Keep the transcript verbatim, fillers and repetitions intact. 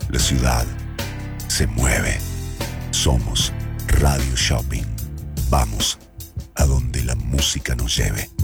La ciudad se mueve. Somos Radio Shopping. Vamos a donde la música nos lleve.